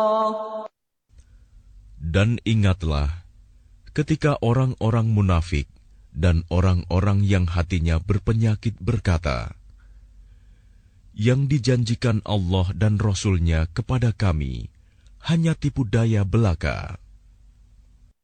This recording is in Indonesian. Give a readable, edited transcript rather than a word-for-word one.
Dan ingatlah ketika orang-orang munafik dan orang-orang yang hatinya berpenyakit berkata, "Yang dijanjikan Allah dan Rasul-Nya kepada kami hanya tipu daya belaka."